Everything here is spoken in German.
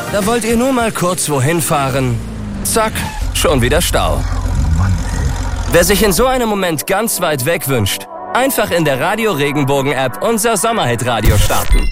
Da wollt ihr nur mal kurz wohin fahren. Zack, schon wieder Stau. Wer sich in so einem Moment ganz weit weg wünscht, einfach in der Radio Regenbogen App unser Sommerhit Radio starten.